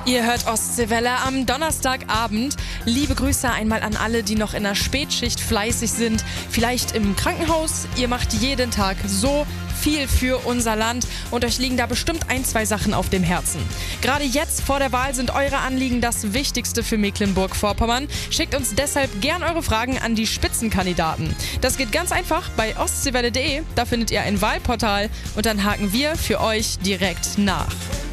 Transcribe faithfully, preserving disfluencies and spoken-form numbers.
Ihr hört Ostseewelle am Donnerstagabend. Liebe Grüße einmal an alle, die noch in der Spätschicht fleißig sind. Vielleicht im Krankenhaus. Ihr macht jeden Tag so viel für unser Land und euch liegen da bestimmt ein, zwei Sachen auf dem Herzen. Gerade jetzt vor der Wahl sind eure Anliegen das Wichtigste für Mecklenburg-Vorpommern. Schickt uns deshalb gern eure Fragen an die Spitzenkandidaten. Das geht ganz einfach bei ostseewelle punkt de. Da findet ihr ein Wahlportal und dann haken wir für euch direkt nach.